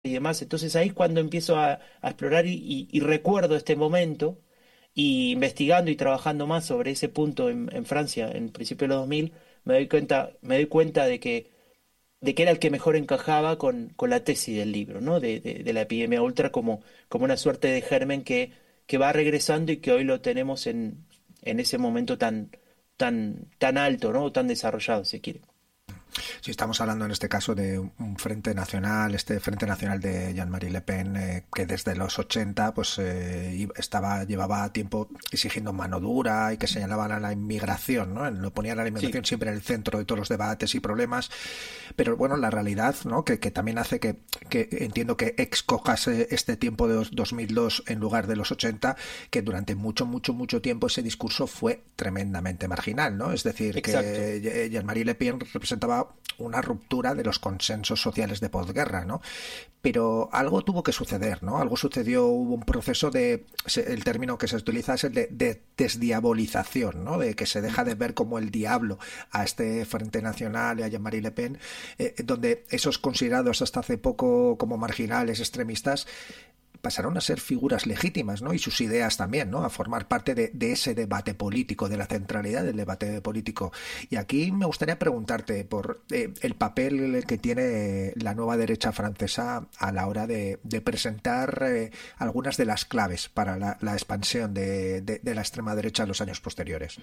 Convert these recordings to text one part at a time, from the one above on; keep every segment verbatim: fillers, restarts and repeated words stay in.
y demás. Entonces ahí es cuando empiezo a, a explorar y, y- y recuerdo este momento y investigando y trabajando más sobre ese punto en, en Francia en principio de los dos mil, me doy cuenta, me doy cuenta de que, de que era el que mejor encajaba con, con la tesis del libro, ¿no? De, de- de la epidemia ultra como, como una suerte de germen que, que va regresando y que hoy lo tenemos en, en ese momento tan, tan, tan alto, ¿no? Tan desarrollado, si quiere. Si estamos hablando en este caso de un frente nacional, este frente nacional de Jean-Marie Le Pen, eh, que desde los ochenta pues eh, estaba llevaba tiempo exigiendo mano dura y que señalaban a la inmigración, ¿no? Lo ponían a la Sí, inmigración siempre en el centro de todos los debates y problemas, pero bueno, la realidad, ¿no? Que, que también hace que, que entiendo que excojas este tiempo de dos mil dos en lugar de los ochenta, que durante mucho, mucho, mucho tiempo ese discurso fue tremendamente marginal, ¿no? Es decir, exacto. que Jean-Marie Le Pen representaba una ruptura de los consensos sociales de posguerra, ¿no? Pero algo tuvo que suceder, ¿no? Algo sucedió, hubo un proceso de, el término que se utiliza es el de, de desdiabolización, ¿no? De que se deja de ver como el diablo a este Frente Nacional y a Jean-Marie Le Pen, eh, donde esos considerados hasta hace poco como marginales, extremistas, pasaron a ser figuras legítimas, ¿no? Y sus ideas también, ¿no? A formar parte de, de ese debate político, de la centralidad del debate político. Y aquí me gustaría preguntarte por eh, el papel que tiene la nueva derecha francesa a la hora de, de presentar eh, algunas de las claves para la, la expansión de, de, de la extrema derecha en los años posteriores.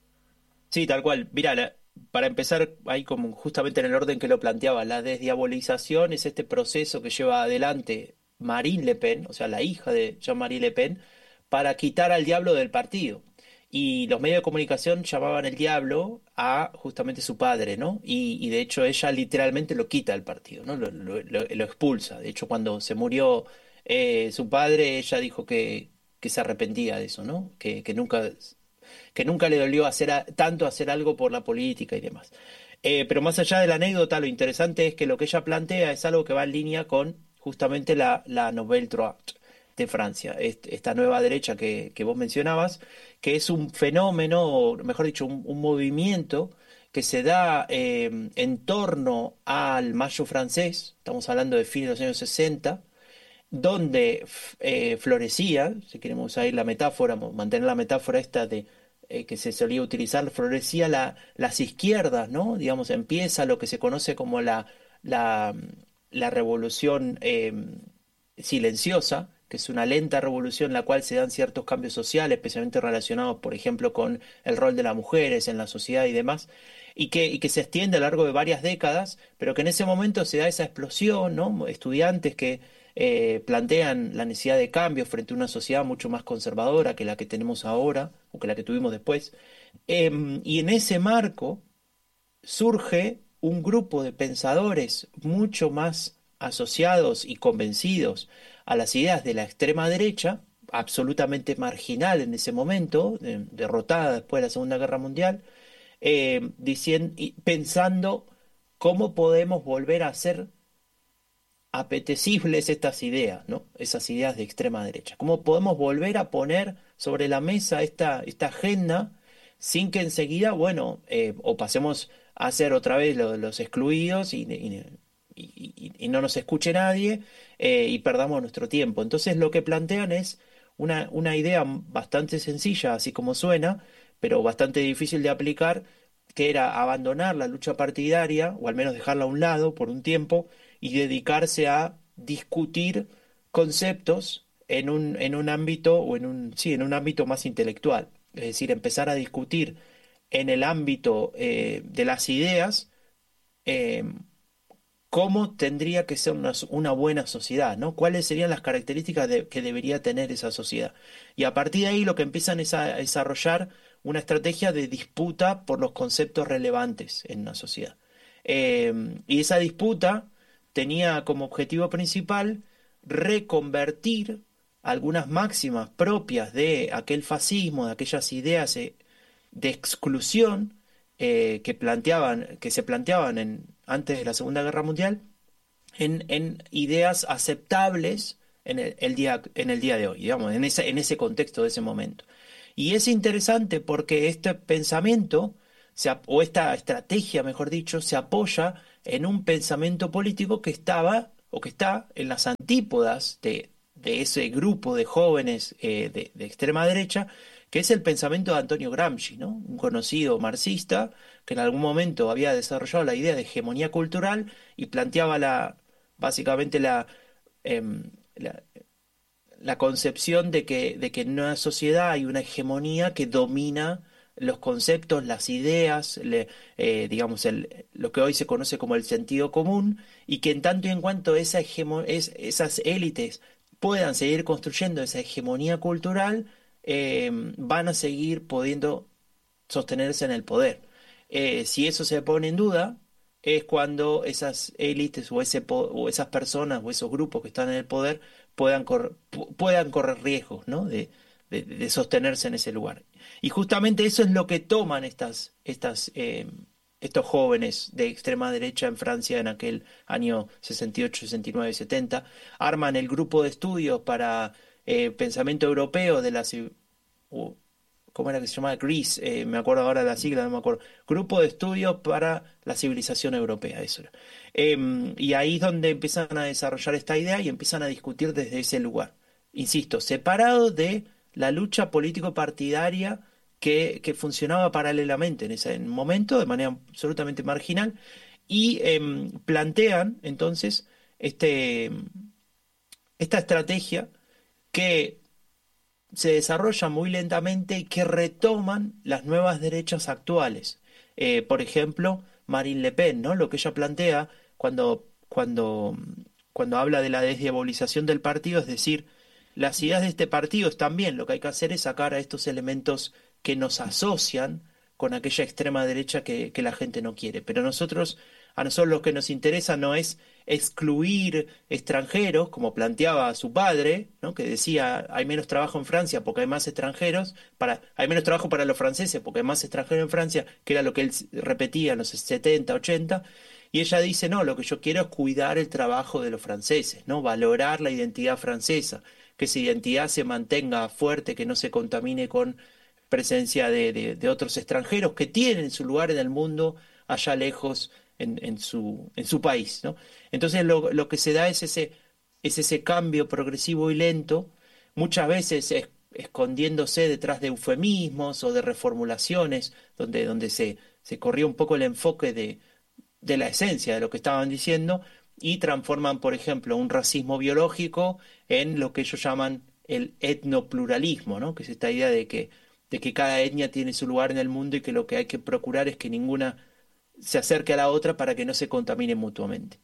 Sí, tal cual. Mira, la- para empezar, ahí como justamente en el orden que lo planteaba, la desdiabolización es este proceso que lleva adelante Marine Le Pen, o sea, la hija de Jean-Marie Le Pen, para quitar al diablo del partido. Y los medios de comunicación llamaban el diablo a justamente su padre, ¿no? Y, y de hecho ella literalmente lo quita del partido, ¿no? Lo, lo- lo- lo expulsa. De hecho, cuando se murió eh, su padre, ella dijo que, que se arrepentía de eso, ¿no? Que, que nunca que nunca le dolió hacer a- tanto hacer algo por la política y demás. Eh, pero más allá de la anécdota, lo interesante es que lo que ella plantea es algo que va en línea con justamente la, la Nouvelle Droite de Francia, est- esta nueva derecha que, que vos mencionabas, que es un fenómeno, o mejor dicho, un, un movimiento que se da eh, en torno al Mayo francés, estamos hablando de fines de los años sesenta, donde f- eh, florecía, si queremos usar la metáfora, mo- mantener la metáfora esta de eh, que se solía utilizar, florecía la, las izquierdas, ¿no? Digamos, empieza lo que se conoce como la, la, la revolución eh, silenciosa, que es una lenta revolución en la cual se dan ciertos cambios sociales, especialmente relacionados, por ejemplo, con el rol de las mujeres en la sociedad y demás, y que, y que se extiende a lo largo de varias décadas, pero que en ese momento se da esa explosión, ¿no? Estudiantes que eh, plantean la necesidad de cambio frente a una sociedad mucho más conservadora que la que tenemos ahora o que la que tuvimos después. Em, y en ese marco surge un grupo de pensadores mucho más asociados y convencidos a las ideas de la extrema derecha, absolutamente marginal en ese momento, de- derrotada después de la Segunda Guerra Mundial, eh, dicien- y pensando cómo podemos volver a ser apetecibles estas ideas, ¿no? Esas ideas de extrema derecha. ¿Cómo podemos volver a poner sobre la mesa esta, esta agenda sin que enseguida, bueno, eh, o pasemos a ser otra vez lo- los excluidos y, y- y- y- y no nos escuche nadie eh, y perdamos nuestro tiempo? Entonces lo que plantean es una, una idea bastante sencilla, así como suena, pero bastante difícil de aplicar, que era abandonar la lucha partidaria, o al menos dejarla a un lado por un tiempo y dedicarse a discutir conceptos en un, en un ámbito o en un, sí, en un ámbito más intelectual. Es decir, empezar a discutir en el ámbito eh, de las ideas eh, cómo tendría que ser una, so- una buena sociedad, ¿no? ¿Cuáles serían las características de- que debería tener esa sociedad? Y a partir de ahí lo que empiezan es a a desarrollar una estrategia de disputa por los conceptos relevantes en una sociedad. Eh, y esa disputa tenía como objetivo principal reconvertir algunas máximas propias de aquel fascismo, de aquellas ideas eh, de exclusión eh, que planteaban, que se planteaban en, antes de la Segunda Guerra Mundial, en, en ideas aceptables en el, el día, en el día de hoy, digamos, en ese, en ese contexto de ese momento. Y es interesante porque este pensamiento, se o esta estrategia, mejor dicho, se apoya en un pensamiento político que estaba o que está en las antípodas de, de ese grupo de jóvenes eh, de, de extrema derecha, que es el pensamiento de Antonio Gramsci, ¿no? Un conocido marxista que en algún momento había desarrollado la idea de hegemonía cultural y planteaba la, básicamente la, em, la, la concepción de que, de que en una sociedad hay una hegemonía que domina los conceptos, las ideas, le- eh, digamos, el, lo que hoy se conoce como el sentido común, y que en tanto y en cuanto esa hegemo- es, esas élites puedan seguir construyendo esa hegemonía cultural, eh, van a seguir pudiendo sostenerse en el poder. Eh, si eso se pone en duda, es cuando esas élites o, ese po- o esas personas o esos grupos que están en el poder puedan, cor- pu- puedan correr riesgos, ¿no? de, de- de sostenerse en ese lugar. Y justamente eso es lo que toman estas, estas, eh, estos jóvenes de extrema derecha en Francia en aquel año sesenta y ocho, sesenta y nueve, setenta. Arman el grupo de estudios para eh, pensamiento europeo de la civ- u- ¿cómo era que se llamaba? GREECE, eh, me acuerdo ahora de la sigla, no me acuerdo. Grupo de Estudios para la Civilización Europea, eso era. Em, y ahí es donde empiezan a desarrollar esta idea y empiezan a discutir desde ese lugar. Insisto, separado de la lucha político-partidaria que, que funcionaba paralelamente en ese momento, de manera absolutamente marginal, y em, plantean entonces este, esta estrategia que se desarrollan muy lentamente y que retoman las nuevas derechas actuales. Eh, por ejemplo, Marine Le Pen, ¿no? Lo que ella plantea cuando, cuando, cuando habla de la desdiabolización del partido, es decir, las ideas de este partido están bien, lo que hay que hacer es sacar a estos elementos que nos asocian con aquella extrema derecha que, que la gente no quiere. Pero nosotros, a nosotros lo que nos interesa no es excluir extranjeros, como planteaba su padre, ¿no? Que decía, hay menos trabajo en Francia porque hay más extranjeros, para, hay menos trabajo para los franceses porque hay más extranjeros en Francia, que era lo que él s- repetía en los setenta, ochenta, y ella dice, no, lo que yo quiero es cuidar el trabajo de los franceses, ¿no? Valorar la identidad francesa, que esa identidad se mantenga fuerte, que no se contamine con presencia de, de- de otros extranjeros que tienen su lugar en el mundo allá lejos en, en su, en su país, ¿no? Entonces lo, lo que se da es ese, es ese cambio progresivo y lento, muchas veces es- escondiéndose detrás de eufemismos o de reformulaciones, donde, donde se, se corría un poco el enfoque de, de la esencia de lo que estaban diciendo, y transforman, por ejemplo, un racismo biológico en lo que ellos llaman el etnopluralismo, ¿no? Que es esta idea de que, de que cada etnia tiene su lugar en el mundo y que lo que hay que procurar es que ninguna se acerque a la otra para que no se contaminen mutuamente.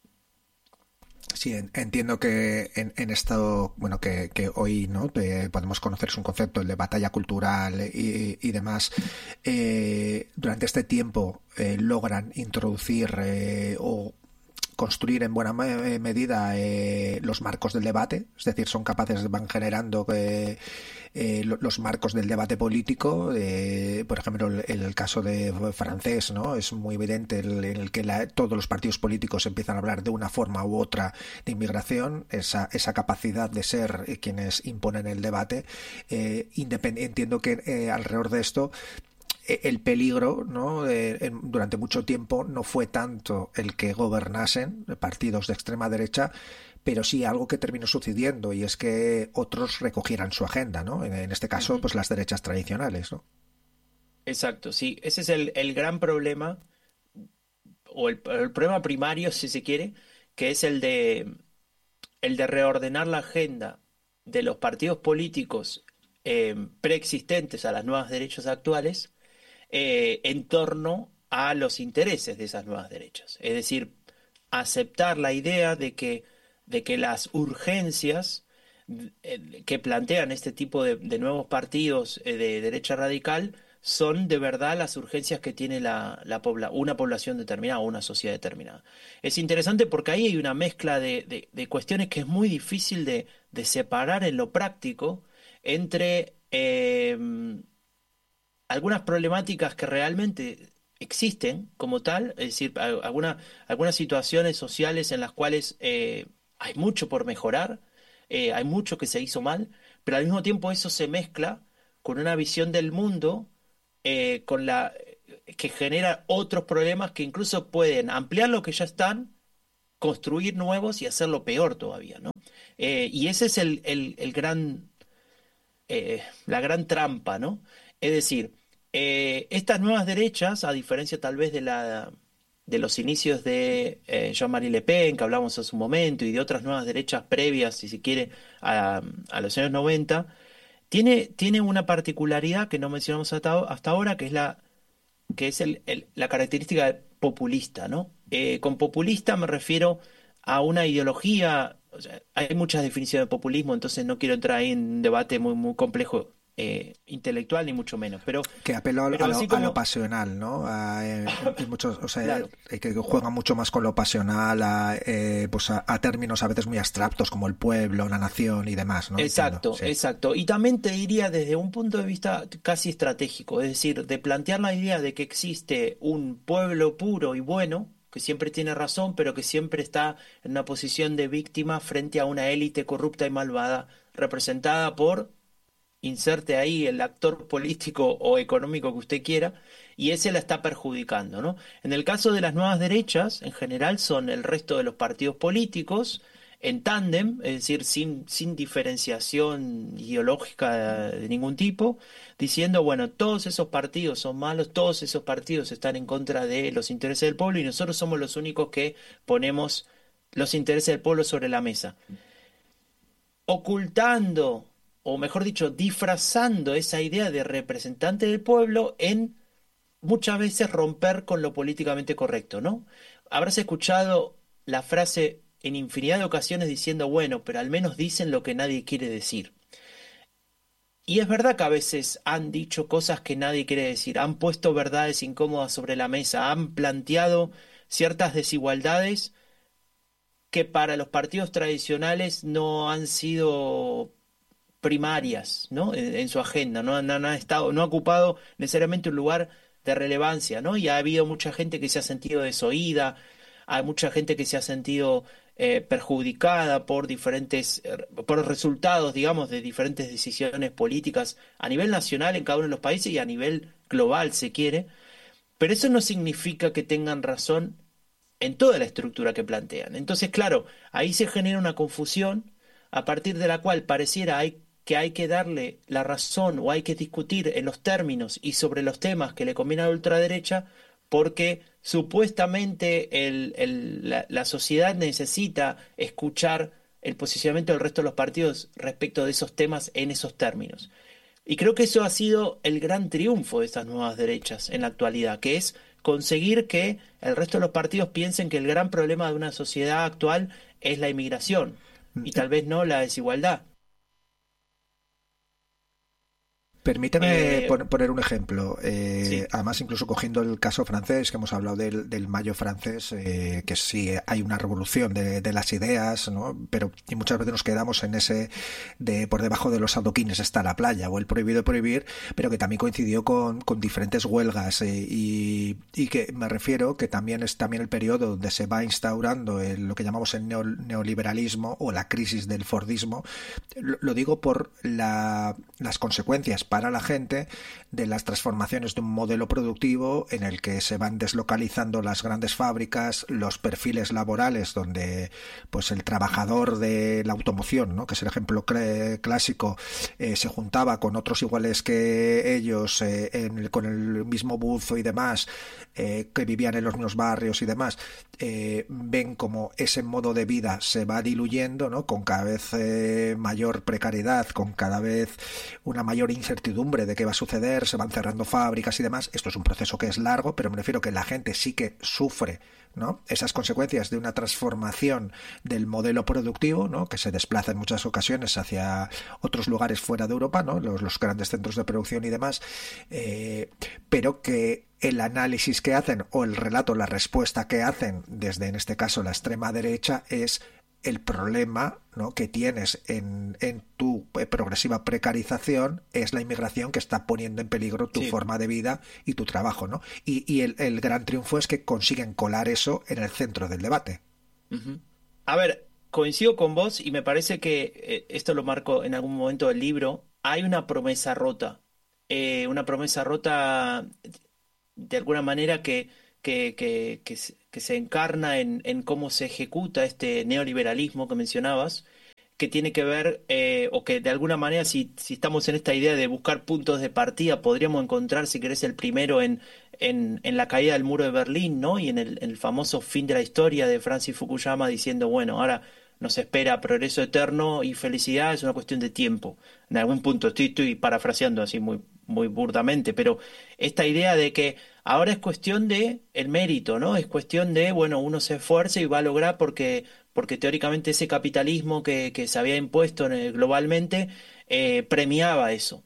Sí, en- entiendo que en, en esto, bueno, que, que hoy no Te- podemos conocer es un concepto, el de batalla cultural y, y demás. Eh, durante este tiempo eh, logran introducir eh, o construir en buena me- medida eh, los marcos del debate, es decir, son capaces de van generando eh, eh, lo- los marcos del debate político. Eh, por ejemplo, el, el caso de francés, ¿no? Es muy evidente el, en el que la- todos los partidos políticos empiezan a hablar de una forma u otra de inmigración, esa, esa capacidad de ser eh, quienes imponen el debate. Eh, independ- entiendo que eh, alrededor de esto el peligro, ¿no? Eh, en- durante mucho tiempo no fue tanto el que gobernasen partidos de extrema derecha, pero sí algo que terminó sucediendo, y es que otros recogieran su agenda, ¿no? En, en este caso, Ujú. pues las derechas tradicionales, ¿no? Exacto, sí, ese es el, el gran problema, o el, el problema primario, si se quiere, que es el de, el de reordenar la agenda de los partidos políticos eh, preexistentes a las nuevas derechas actuales eh, en torno a los intereses de esas nuevas derechas. Es decir, aceptar la idea de que, de que las urgencias eh, que plantean este tipo de, de nuevos partidos eh, de derecha radical son de verdad las urgencias que tiene la, la pobla- una población determinada o una sociedad determinada. Es interesante porque ahí hay una mezcla de, de- de cuestiones que es muy difícil de, de separar en lo práctico entre eh, algunas problemáticas que realmente existen como tal, es decir, a- alguna- algunas situaciones sociales en las cuales eh, hay mucho por mejorar, eh, hay mucho que se hizo mal, pero al mismo tiempo eso se mezcla con una visión del mundo eh, con la, que genera otros problemas que incluso pueden ampliar lo que ya están construir nuevos y hacerlo peor todavía, ¿no? Eh, y ese es el, el, el gran, eh, la gran trampa, ¿no? Es decir, eh, estas nuevas derechas, a diferencia tal vez de la, de los inicios de eh, Jean-Marie Le Pen, que hablamos hace un momento, y de otras nuevas derechas previas, si se quiere, a, a los años noventa, tiene, tiene una particularidad que no mencionamos hasta, hasta ahora, que es la, que es el, el- la característica populista, ¿no? Eh, con populista me refiero a una ideología, o sea, hay muchas definiciones de populismo, entonces no quiero entrar ahí en un debate muy, muy complejo eh, intelectual, ni mucho menos, pero, Que apela pero a lo, así a lo como, pasional, ¿no? A, eh, en- en muchos, o sea, claro, eh, que juega mucho más con lo pasional, a, eh, pues a, a términos a veces muy abstractos como el pueblo, la nación y demás, ¿no? Entiendo, exacto, sí. exacto. Y también te diría desde un punto de vista casi estratégico, es decir, de plantear la idea de que existe un pueblo puro y bueno, que siempre tiene razón, pero que siempre está en una posición de víctima frente a una élite corrupta y malvada, representada por, inserte ahí el actor político o económico que usted quiera, y ese la está perjudicando, ¿no? En el caso de las nuevas derechas, en general son el resto de los partidos políticos en tándem, es decir, sin, sin diferenciación ideológica de ningún tipo, diciendo, bueno, todos esos partidos son malos, todos esos partidos están en contra de los intereses del pueblo y nosotros somos los únicos que ponemos los intereses del pueblo sobre la mesa, ocultando, o mejor dicho, disfrazando esa idea de representante del pueblo en muchas veces romper con lo políticamente correcto, ¿no? Habrás escuchado la frase en infinidad de ocasiones diciendo, bueno, pero al menos dicen lo que nadie quiere decir. Y es verdad que a veces han dicho cosas que nadie quiere decir, han puesto verdades incómodas sobre la mesa, han planteado ciertas desigualdades que para los partidos tradicionales no han sido primarias, ¿no? En, en su agenda, ¿no? No, no ha estado, no ha ocupado necesariamente un lugar de relevancia, ¿no? Y ha habido mucha gente que se ha sentido desoída, hay mucha gente que se ha sentido eh, perjudicada por diferentes, eh, por resultados, digamos, de diferentes decisiones políticas a nivel nacional en cada uno de los países y a nivel global, se quiere. Pero eso no significa que tengan razón en toda la estructura que plantean. Entonces, claro, ahí se genera una confusión a partir de la cual pareciera hay, que hay que darle la razón o hay que discutir en los términos y sobre los temas que le conviene a la ultraderecha, porque supuestamente el- el- la, la sociedad necesita escuchar el posicionamiento del resto de los partidos respecto de esos temas en esos términos. Y creo que eso ha sido el gran triunfo de estas nuevas derechas en la actualidad, que es conseguir que el resto de los partidos piensen que el gran problema de una sociedad actual es la inmigración y tal vez no la desigualdad. Permíteme Eh, pon- poner un ejemplo. Eh, sí, además, incluso cogiendo el caso francés, que hemos hablado del, del Mayo francés, eh, que sí hay una revolución de, de las ideas, ¿no? Pero y muchas veces nos quedamos en ese de por debajo de los adoquines está la playa o el prohibido de prohibir, pero que también coincidió con, con diferentes huelgas eh, y, y que me refiero que también es también el periodo donde se va instaurando el- lo que llamamos el neo- neoliberalismo o la crisis del Fordismo. Lo, lo digo por la, las consecuencias para la gente de las transformaciones de un modelo productivo en el que se van deslocalizando las grandes fábricas, los perfiles laborales donde pues el trabajador de la automoción, ¿no? Que es el ejemplo cl- clásico, eh, se juntaba con otros iguales que ellos eh, en el- con el mismo buzo y demás, eh, que vivían en los mismos barrios y demás, eh, ven como ese modo de vida se va diluyendo, ¿no? Con cada vez eh, mayor precariedad, con cada vez una mayor incertidumbre de qué va a suceder, se van cerrando fábricas y demás. Esto es un proceso que es largo, pero me refiero que la gente sí que sufre, ¿no? Esas consecuencias de una transformación del modelo productivo, ¿no? Que se desplaza en muchas ocasiones hacia otros lugares fuera de Europa, ¿no? Los, los grandes centros de producción y demás, eh, pero que el análisis que hacen o el relato, la respuesta que hacen desde, en este caso, la extrema derecha es el problema, ¿no? Que tienes en, en tu progresiva precarización es la inmigración que está poniendo en peligro tu sí. forma de vida y tu trabajo, ¿no? Y, y el, el gran triunfo es que consiguen colar eso en el centro del debate. Ujú. A ver, coincido con vos y me parece que eh, esto lo marco en algún momento del libro. Hay una promesa rota, eh, una promesa rota de alguna manera que, que, que, que, se que se encarna en, en cómo se ejecuta este neoliberalismo que mencionabas, que tiene que ver, eh, o que de alguna manera, si, si estamos en esta idea de buscar puntos de partida, podríamos encontrar, si querés, el primero en, en, en la caída del muro de Berlín, ¿no? Y en el, en el famoso fin de la historia de Francis Fukuyama diciendo, bueno, ahora nos espera progreso eterno y felicidad, es una cuestión de tiempo. En algún punto, estoy, estoy parafraseando así muy, muy burdamente, pero esta idea de que ahora es cuestión de el mérito, ¿no? Es cuestión de, bueno, uno se esfuerza y va a lograr porque porque teóricamente ese capitalismo que, que se había impuesto en el- globalmente eh, premiaba eso.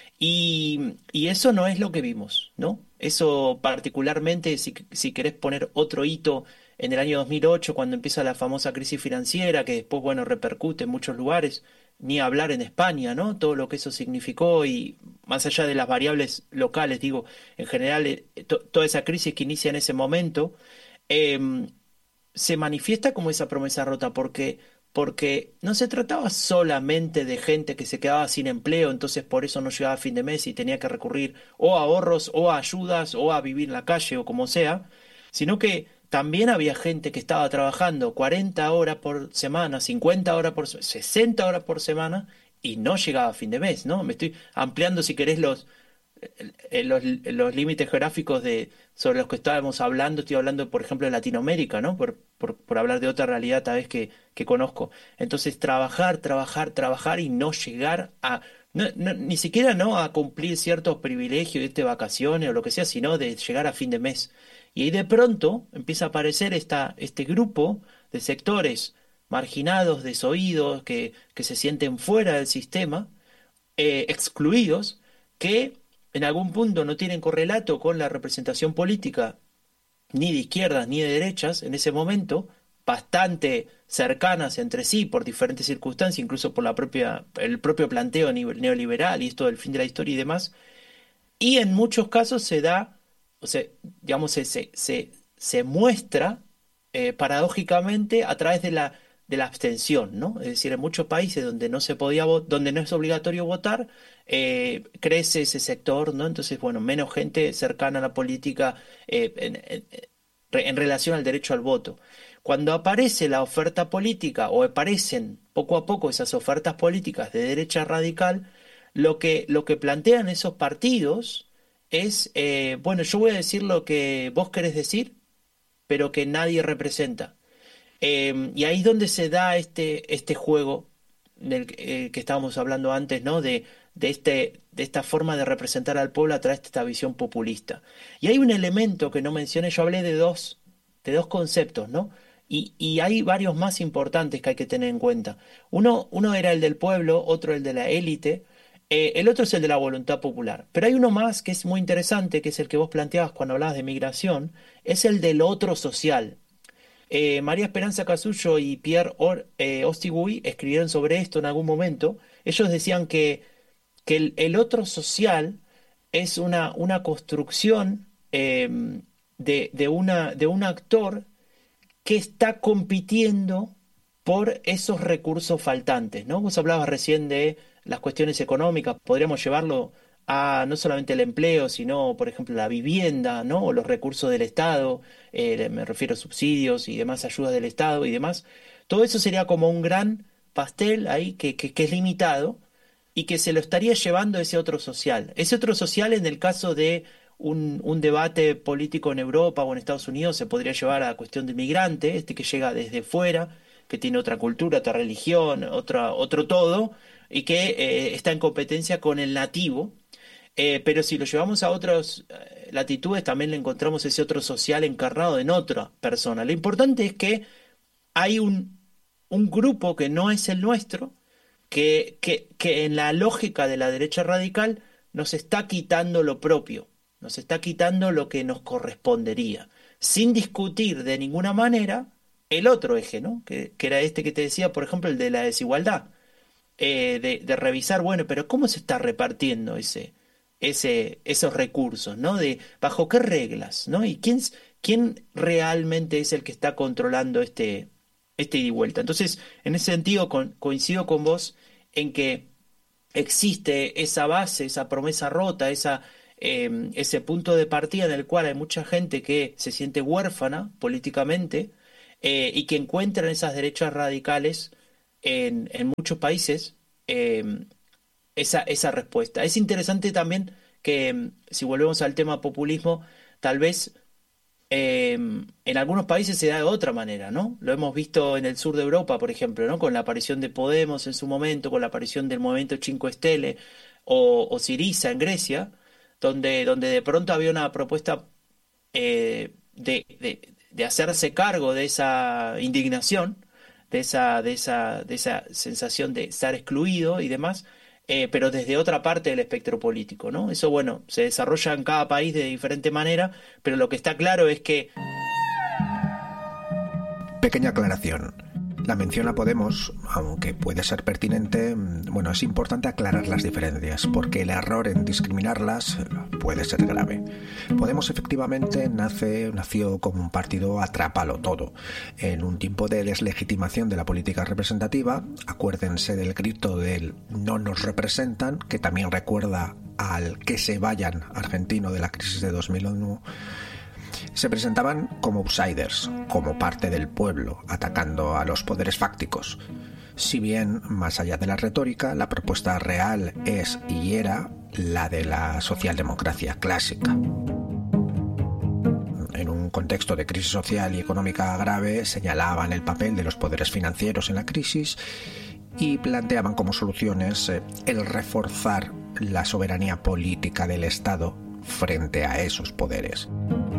Y, y eso no es lo que vimos, ¿no? Eso particularmente, si, si querés poner otro hito en el año dos mil ocho, cuando empieza la famosa crisis financiera, que después, bueno, repercute en muchos lugares, ni hablar en España, ¿no? Todo lo que eso significó y más allá de las variables locales, digo, en general, eh, to- toda esa crisis que inicia en ese momento, em, se manifiesta como esa promesa rota, porque, porque no se trataba solamente de gente que se quedaba sin empleo, entonces por eso no llegaba a fin de mes y tenía que recurrir o a ahorros o a ayudas o a vivir en la calle o como sea, sino que también había gente que estaba trabajando cuarenta horas por semana, cincuenta horas por se- sesenta horas por semana y no llegaba a fin de mes, ¿no? Me estoy ampliando, si querés, los, eh, los, los límites geográficos de, sobre los que estábamos hablando. Estoy hablando, por ejemplo, de Latinoamérica, ¿no? Por, por, por hablar de otra realidad tal vez que, que conozco. Entonces, trabajar, trabajar, trabajar y no llegar a, no- no- ni siquiera no a cumplir ciertos privilegios, irte de vacaciones o lo que sea, sino de llegar a fin de mes. Y ahí de pronto empieza a aparecer esta, este grupo de sectores marginados, desoídos, que, que se sienten fuera del sistema, eh, excluidos, que en algún punto no tienen correlato con la representación política ni de izquierdas ni de derechas en ese momento, bastante cercanas entre sí por diferentes circunstancias, incluso por la propia, el propio planteo nivel- neoliberal y esto del fin de la historia y demás, y en muchos casos se da, o sea, digamos, se, se, se, se muestra eh, paradójicamente a través de la, de la abstención, ¿no? Es decir, en muchos países donde no se podía vo- donde no es obligatorio votar, eh, crece ese sector, ¿no? Entonces, bueno, menos gente cercana a la política eh, en, en- re- en relación al derecho al voto. Cuando aparece la oferta política o aparecen poco a poco esas ofertas políticas de derecha radical, lo que, lo que plantean esos partidos es, eh, bueno, yo voy a decir lo que vos querés decir, pero que nadie representa. Eh, y ahí es donde se da este, este juego del que eh, que estábamos hablando antes, ¿no? De, de, este, de esta forma de representar al pueblo a través de esta visión populista. Y hay un elemento que no mencioné, yo hablé de dos, de dos conceptos, ¿no? Y, y hay varios más importantes que hay que tener en cuenta. Uno, uno era el del pueblo, otro el de la élite, eh, el otro es el de la voluntad popular. Pero hay uno más que es muy interesante, que es el que vos planteabas cuando hablabas de migración, es el del otro social. Eh, María Esperanza Casullo y Pierre Or- eh, Ostigui escribieron sobre esto en algún momento. Ellos decían que, que el, el otro social es una, una construcción eh, de, de una, de un actor que está compitiendo por esos recursos faltantes, ¿no? Vos hablabas recién de las cuestiones económicas, podríamos llevarlo a no solamente el empleo, sino, por ejemplo, la vivienda, ¿no? O los recursos del Estado, eh, me refiero a subsidios y demás ayudas del Estado y demás. Todo eso sería como un gran pastel ahí que, que, que es limitado y que se lo estaría llevando ese otro social. Ese otro social, en el caso de un, un debate político en Europa o en Estados Unidos, se podría llevar a la cuestión del migrante, este que llega desde fuera, que tiene otra cultura, otra religión, otra, otro todo, y que eh, está en competencia con el nativo. Eh, pero si lo llevamos a otras eh, latitudes, también le encontramos ese otro social encarnado en otra persona. Lo importante es que hay un, un grupo que no es el nuestro, que, que, que en la lógica de la derecha radical nos está quitando lo propio, nos está quitando lo que nos correspondería, sin discutir de ninguna manera el otro eje, ¿no? Que, que era este que te decía, por ejemplo, el de la desigualdad, eh, de, de revisar, bueno, pero ¿cómo se está repartiendo ese, ese, esos recursos, ¿no? De bajo qué reglas, ¿no? Y quién, quién realmente es el que está controlando este, este ida y vuelta. Entonces, en ese sentido, con- coincido con vos en que existe esa base, esa promesa rota, esa, eh, ese punto de partida en el cual hay mucha gente que se siente huérfana políticamente eh, y que encuentran esas derechas radicales en, en muchos países eh, esa, esa respuesta. Es interesante también que, mm, si volvemos al tema populismo, tal vez eh, en algunos países se da de otra manera, ¿no? Lo hemos visto en el sur de Europa, por ejemplo, ¿no? Con la aparición de Podemos en su momento, con la aparición del movimiento Cinque Stelle o, o Syriza en Grecia, donde, donde de pronto había una propuesta eh, de, de- de hacerse cargo de esa indignación, de esa, de esa, de esa sensación de estar excluido y demás, eh, pero desde otra parte del espectro político, ¿no? Eso, bueno, se desarrolla en cada país de diferente manera, pero lo que está claro es que Pequeña aclaración. La mención a Podemos, aunque puede ser pertinente, bueno, es importante aclarar las diferencias, porque el error en discriminarlas puede ser grave. Podemos efectivamente nace, nació como un partido atrápalo todo, en un tiempo de deslegitimación de la política representativa. Acuérdense del grito del "no nos representan", que también recuerda al "que se vayan" argentino de la crisis de dos mil uno. Se presentaban como outsiders, como parte del pueblo, atacando a los poderes fácticos. Si bien, más allá de la retórica, la propuesta real es y era la de la socialdemocracia clásica. En un contexto de crisis social y económica grave, señalaban el papel de los poderes financieros en la crisis y planteaban como soluciones eh, el reforzar la soberanía política del Estado frente a esos poderes,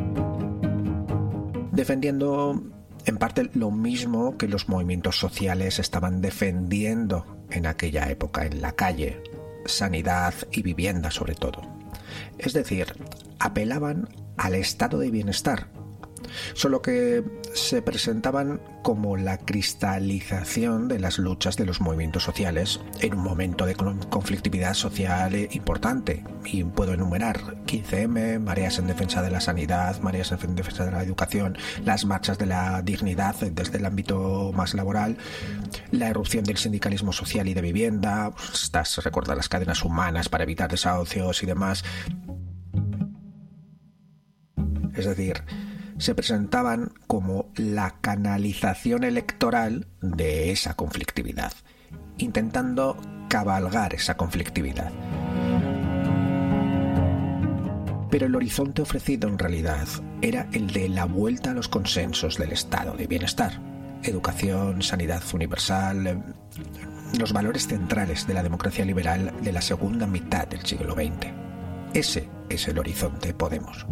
defendiendo en parte lo mismo que los movimientos sociales estaban defendiendo en aquella época en la calle: sanidad y vivienda sobre todo. Es decir, apelaban al estado de bienestar, solo que se presentaban como la cristalización de las luchas de los movimientos sociales en un momento de conflictividad social importante. Y puedo enumerar quince eme, mareas en defensa de la sanidad, mareas en defensa de la educación, las marchas de la dignidad desde el ámbito más laboral, la erupción del sindicalismo social y de vivienda, estas, recuerda, las cadenas humanas para evitar desahucios y demás. Es decir, se presentaban como la canalización electoral de esa conflictividad, intentando cabalgar esa conflictividad. Pero el horizonte ofrecido en realidad era el de la vuelta a los consensos del estado de bienestar: educación, sanidad universal, los valores centrales de la democracia liberal de la segunda mitad del siglo veinte. Ese es el horizonte Podemos.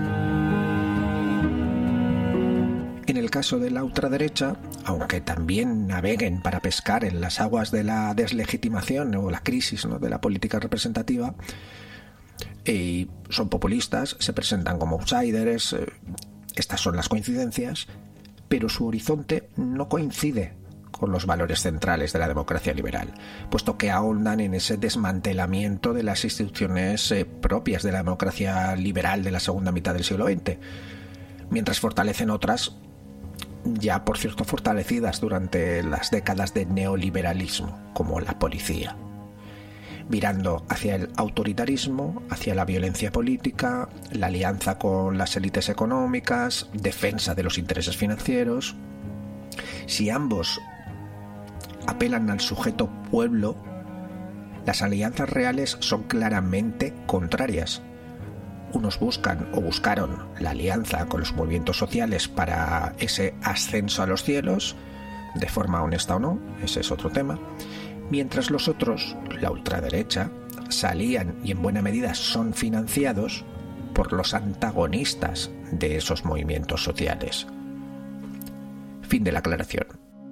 En el caso de la ultraderecha, aunque también naveguen para pescar en las aguas de la deslegitimación o la crisis, ¿no?, de la política representativa, y son populistas, se presentan como outsiders, eh, estas son las coincidencias, pero su horizonte no coincide con los valores centrales de la democracia liberal, puesto que ahondan en ese desmantelamiento de las instituciones eh, propias de la democracia liberal de la segunda mitad del siglo veinte, mientras fortalecen otras ya, por cierto, fortalecidas durante las décadas de neoliberalismo, como la policía, virando hacia el autoritarismo, hacia la violencia política, la alianza con las élites económicas, defensa de los intereses financieros. Si ambos apelan al sujeto pueblo, las alianzas reales son claramente contrarias. Unos buscan o buscaron la alianza con los movimientos sociales para ese ascenso a los cielos, de forma honesta o no, ese es otro tema, mientras los otros, la ultraderecha, salían y en buena medida son financiados por los antagonistas de esos movimientos sociales. Fin de la aclaración.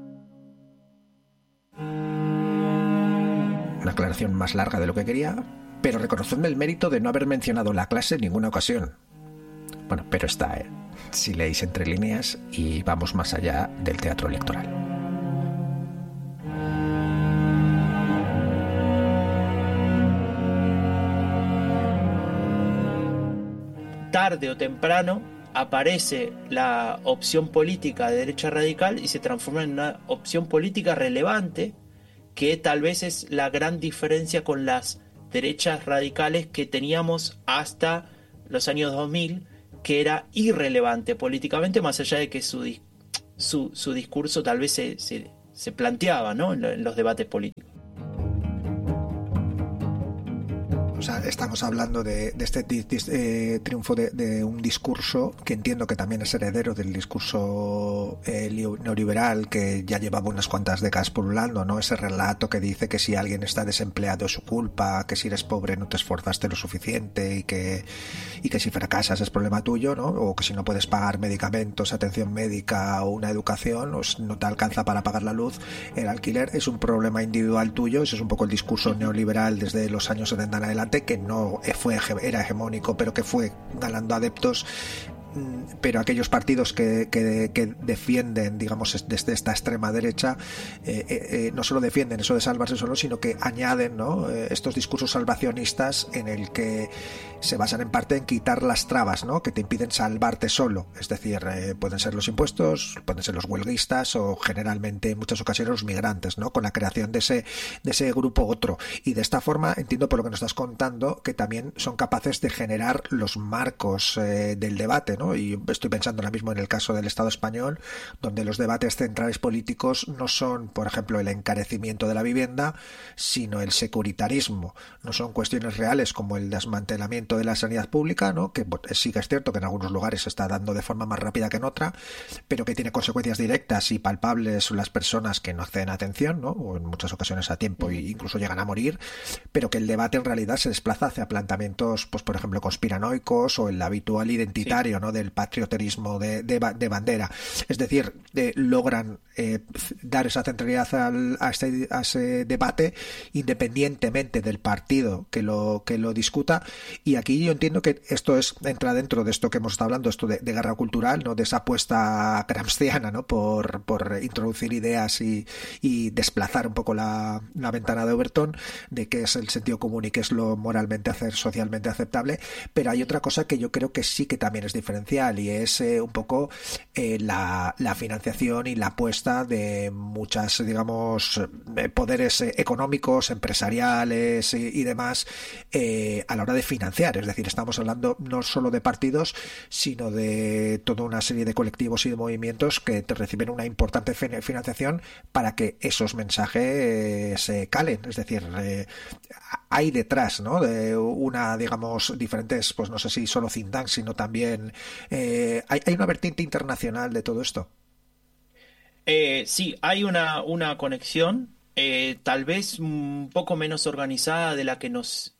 Una aclaración más larga de lo que quería, pero reconocedme el mérito de no haber mencionado la clase en ninguna ocasión. Bueno, pero está, ¿eh? Si leéis entre líneas y vamos más allá del teatro electoral. tarde o temprano aparece la opción política de derecha radical y se transforma en una opción política relevante, que tal vez es la gran diferencia con las derechas radicales que teníamos hasta los años dos mil, que era irrelevante políticamente, más allá de que su, su, su discurso tal vez se, se, se planteaba, ¿no?, en, en los debates políticos. O sea, estamos hablando de, de este eh, triunfo de, de un discurso que entiendo que también es heredero del discurso eh, neoliberal que ya llevaba unas cuantas décadas pululando, ¿no? Ese relato que dice que si alguien está desempleado es su culpa, que si eres pobre no te esforzaste lo suficiente y que, y que si fracasas es problema tuyo, ¿no? O que si no puedes pagar medicamentos, atención médica o una educación, o no te alcanza para pagar la luz, el alquiler es un problema individual tuyo. Ese es un poco el discurso neoliberal desde los años setenta en adelante, que no fue era hegemónico, pero que fue ganando adeptos. Pero aquellos partidos que, que, que defienden, digamos, desde esta extrema derecha, eh, eh, no solo defienden eso de salvarse solo, sino que añaden, ¿no?, eh, estos discursos salvacionistas en el que se basan en parte en quitar las trabas, ¿no?, que te impiden salvarte solo. Es decir, eh, pueden ser los impuestos, pueden ser los huelguistas o generalmente en muchas ocasiones los migrantes, ¿no?, con la creación de ese, de ese grupo otro. Y de esta forma entiendo por lo que nos estás contando que también son capaces de generar los marcos eh, del debate, ¿no? Y estoy pensando ahora mismo en el caso del Estado español, donde los debates centrales políticos no son, por ejemplo, el encarecimiento de la vivienda, sino el securitarismo. No son cuestiones reales como el desmantelamiento de la sanidad pública, ¿no?, que sí que es cierto que en algunos lugares se está dando de forma más rápida que en otra, pero que tiene consecuencias directas y palpables en las personas que no acceden a atención, ¿no?, o en muchas ocasiones a tiempo e incluso llegan a morir, pero que el debate en realidad se desplaza hacia planteamientos, pues por ejemplo, conspiranoicos o el habitual identitario, sí, ¿no?, del patrioterismo de, de, de bandera. Es decir, eh, logran eh, dar esa centralidad al, a, este, a ese debate independientemente del partido que lo, que lo discuta. Y aquí yo entiendo que esto es entra dentro de esto que hemos estado hablando, esto de, de guerra cultural, ¿no?, de esa apuesta gramsciana, ¿no?, por, por introducir ideas y, y desplazar un poco la, la ventana de Overton, de qué es el sentido común y qué es lo moralmente hacer socialmente aceptable. Pero hay otra cosa que yo creo que sí que también es diferencial, y es eh, un poco eh, la, la financiación y la apuesta de muchas, digamos, eh, poderes eh, económicos, empresariales y, y demás eh, a la hora de financiar. Es decir, estamos hablando no solo de partidos, sino de toda una serie de colectivos y de movimientos que te reciben una importante financiación para que esos mensajes eh, se calen. Es decir, eh, hay detrás, ¿no?, de una, digamos, diferentes, pues no sé si solo think tanks, sino también eh, hay, hay una vertiente internacional de todo esto. Eh, sí, hay una, una conexión, eh, tal vez un poco menos organizada de la que nos,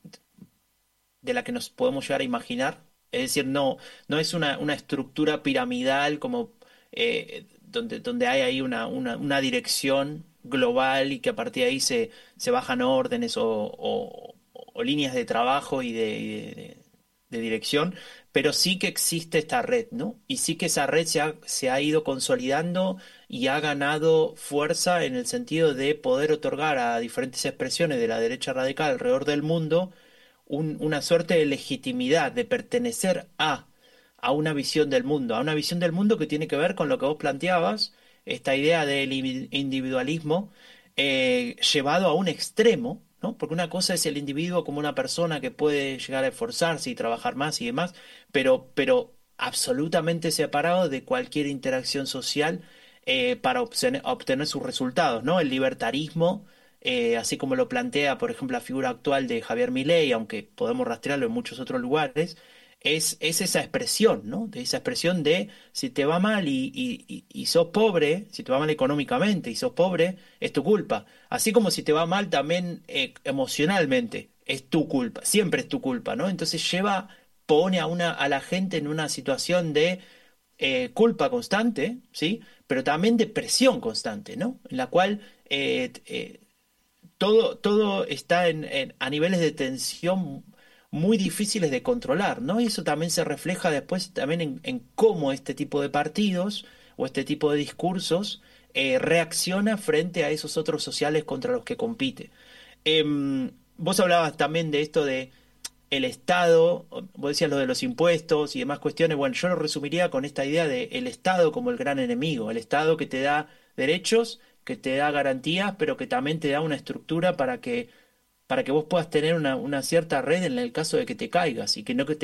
de la que nos podemos llegar a imaginar. Es decir, no, no es una, una estructura piramidal como eh, donde, donde hay ahí una, una, una dirección global y que a partir de ahí se, se bajan órdenes o, o- o líneas de trabajo y de, y de- de- de dirección, pero sí que existe esta red, ¿no? Y sí que esa red se ha, se ha ido consolidando y ha ganado fuerza en el sentido de poder otorgar a diferentes expresiones de la derecha radical alrededor del mundo un- una suerte de legitimidad, de pertenecer a, a una visión del mundo, a una visión del mundo que tiene que ver con lo que vos planteabas, esta idea del indivi- individualismo eh, llevado a un extremo, ¿no? Porque una cosa es el individuo como una persona que puede llegar a esforzarse y trabajar más y demás, pero, pero absolutamente separado de cualquier interacción social eh, para obtener, obtener sus resultados, ¿no? El libertarismo eh, así como lo plantea, por ejemplo, la figura actual de Javier Milei, aunque podemos rastrearlo en muchos otros lugares, es, es esa expresión, ¿no? De esa expresión de si te va mal y, y, y- y sos pobre, si te va mal económicamente y sos pobre, es tu culpa. Así como si te va mal también eh, emocionalmente, es tu culpa, siempre es tu culpa, ¿no? Entonces lleva, pone a una, a la gente en una situación de eh, culpa constante, ¿sí? Pero también de presión constante, ¿no? En la cual eh, eh, todo, todo está en, en- a niveles de tensión muy difíciles de controlar, ¿no? Y eso también se refleja después también en, en cómo este tipo de partidos o este tipo de discursos eh, reacciona frente a esos otros sociales contra los que compite. Em, vos hablabas también de esto de el Estado, vos decías lo de los impuestos y demás cuestiones. Bueno, yo lo resumiría con esta idea de el Estado como el gran enemigo, el Estado que te da derechos, que te da garantías, pero que también te da una estructura para que para que vos puedas tener una, una cierta red en el caso de que te caigas y que no que te